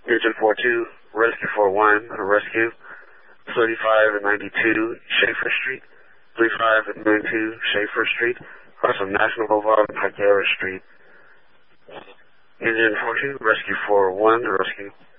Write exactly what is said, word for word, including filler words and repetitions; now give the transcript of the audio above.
Engine four two, Rescue four one, Rescue, thirty-five and ninety-two, Schaefer Street, thirty-five and ninety-two, Schaefer Street, across from National Boulevard and Pikeara Street. Engine four two, Rescue four one, Rescue.